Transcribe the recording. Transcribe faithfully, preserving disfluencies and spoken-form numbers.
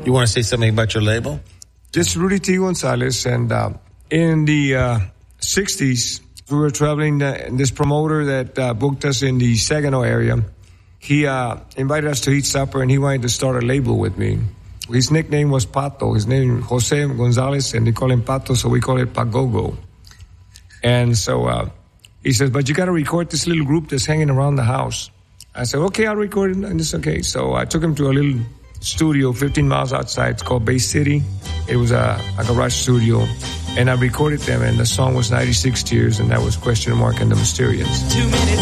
You want to say something about your label? This is Rudy T. Gonzalez, and uh, in the uh, sixties, we were traveling, uh, and this promoter that uh, booked us in the Saginaw area, he uh, invited us to eat supper, and he wanted to start a label with me. His nickname was Pato. His name was Jose Gonzalez, and they call him Pato, so we call it Pagogo. And so uh, he says, but you got to record this little group that's hanging around the house. I said, okay, I'll record it, and it's okay. So I took him to a little studio fifteen miles outside. It's called Bay City. It was a, a garage studio, and I recorded them, and the song was ninety-six Tears, and that was Question Mark and the Mysterians. Too many